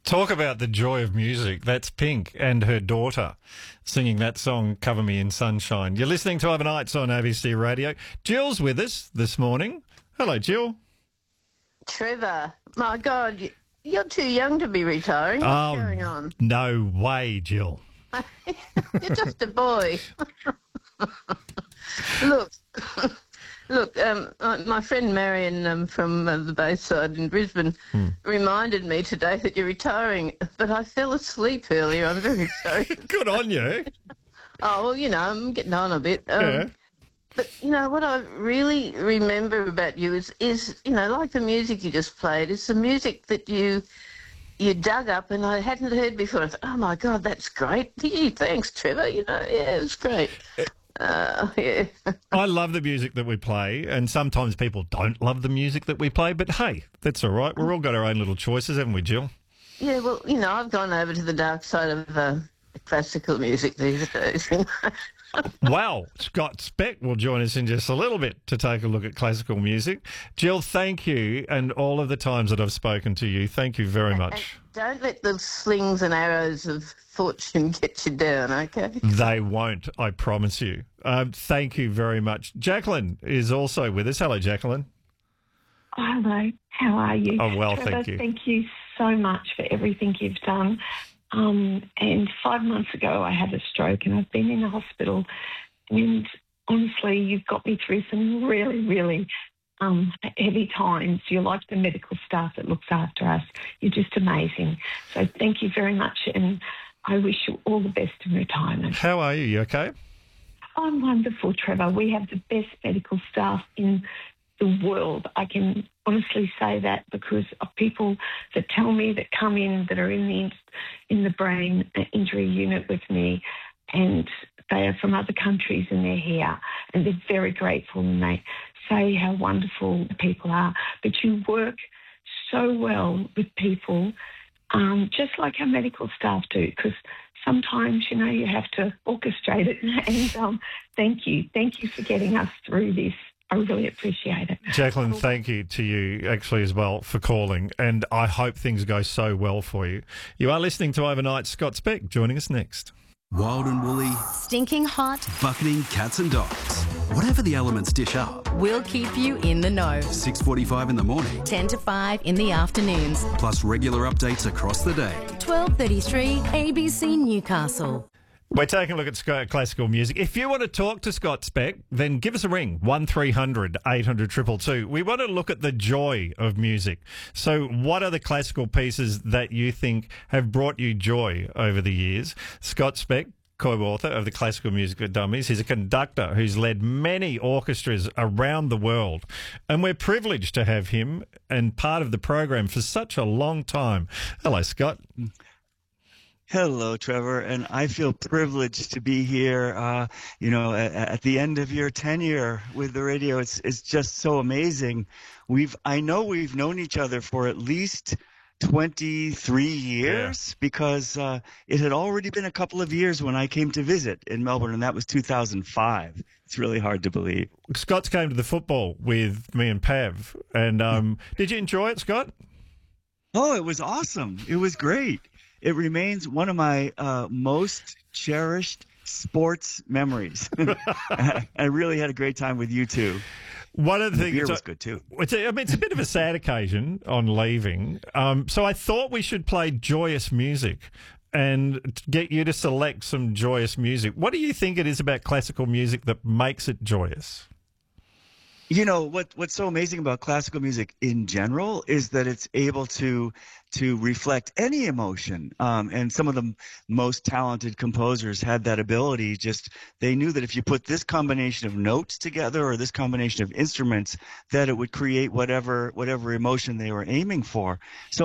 Talk about the joy of music. That's Pink and her daughter singing that song, Cover Me in Sunshine. You're listening to Overnights on ABC Radio. Jill's with us this morning. Hello, Jill. Trevor, my God, you're too young to be retiring. What's going on? No way, Jill. You're just a boy. Look, my friend Marion from the Bayside in Brisbane reminded me today that you're retiring, but I fell asleep earlier. I'm very sorry. Good on you. Oh, well, I'm getting on a bit. Yeah. But, what I really remember about you is like the music you just played, it's the music that you dug up and I hadn't heard before. I thought, oh, my God, that's great. Gee, thanks, Trevor. Yeah, it was great. Yeah. I love the music that we play, and sometimes people don't love the music that we play, but hey, that's all right. We've all got our own little choices, haven't we, Jill? Yeah, well, I've gone over to the dark side of classical music these days. Wow, Scott Speck will join us in just a little bit to take a look at classical music. Jill, thank you, and all of the times that I've spoken to you, thank you very much. And don't let the slings and arrows of fortune get you down, okay? They won't, I promise you. Thank you very much. Jacqueline is also with us. Hello, Jacqueline. Hello, how are you? Oh, well, Trevor, thank you. Thank you so much for everything you've done. And 5 months ago, I had a stroke and I've been in the hospital. And honestly, you've got me through some really, really heavy times. You're like the medical staff that looks after us. You're just amazing. So thank you very much. And I wish you all the best in retirement. How are you? You okay? I'm wonderful, Trevor. We have the best medical staff in the world. I can honestly say that because of people that tell me that come in that are in the brain injury unit with me, and they are from other countries and they're here and they're very grateful and they say how wonderful the people are. But you work so well with people, just like our medical staff do, because sometimes, you have to orchestrate it. And thank you for getting us through this. I really appreciate it. Jacqueline, thank you to you actually as well for calling, and I hope things go so well for you. You are listening to Overnight. Scott Speck joining us next. Wild and woolly, stinking hot, bucketing cats and dogs. Whatever the elements dish up. we'll keep you in the know. 6:45 in the morning. 10 to 5 in the afternoons. Plus regular updates across the day. 12:33 ABC Newcastle. We're taking a look at classical music. If you want to talk to Scott Speck, then give us a ring, 1300 800 222. We want to look at the joy of music. So what are the classical pieces that you think have brought you joy over the years? Scott Speck, co-author of the Classical Music for Dummies. He's a conductor who's led many orchestras around the world. And we're privileged to have him and part of the program for such a long time. Hello, Scott. Hello, Trevor, and I feel privileged to be here. At the end of your tenure with the radio, it's just so amazing. I know we've known each other for at least 23 years because it had already been a couple of years when I came to visit in Melbourne, and that was 2005. It's really hard to believe. Scott's came to the football with me and Pav, and did you enjoy it, Scott? Oh, it was awesome. It was great. It remains one of my most cherished sports memories. I really had a great time with you too. One of the things, beer was good too. It's a bit of a sad occasion on leaving. So I thought we should play joyous music and get you to select some joyous music. What do you think it is about classical music that makes it joyous? You know, what's so amazing about classical music in general is that it's able to reflect any emotion. And some of the most talented composers had that ability. Just they knew that if you put this combination of notes together or this combination of instruments, that it would create whatever emotion they were aiming for. So